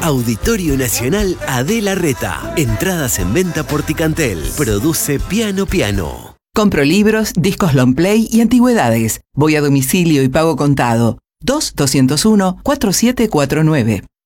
Auditorio Nacional Adela Reta. Entradas en venta por Ticantel. Produce Piano Piano. Compro libros, discos long play y antigüedades. Voy a domicilio y pago contado. 2-201-4749.